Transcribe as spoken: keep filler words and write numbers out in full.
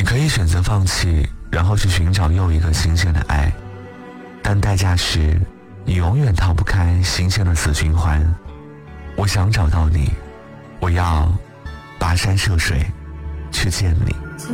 可以选择放弃，然后去寻找又一个新鲜的爱，但代价是你永远逃不开新鲜的死循环。我想找到你，我要跋山涉水去见你。